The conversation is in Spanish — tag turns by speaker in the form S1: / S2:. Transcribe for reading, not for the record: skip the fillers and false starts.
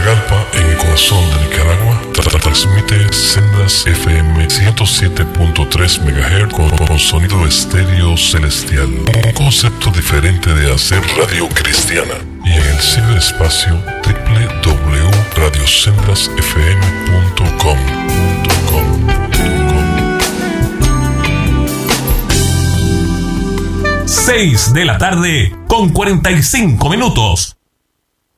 S1: Matagalpa, en el corazón de Nicaragua, transmite Sendas FM 107.3 MHz con sonido estéreo celestial. Un concepto diferente de hacer radio cristiana. Y en el ciberespacio www.radiosendasfm.com.
S2: 6 de la tarde con 45 minutos.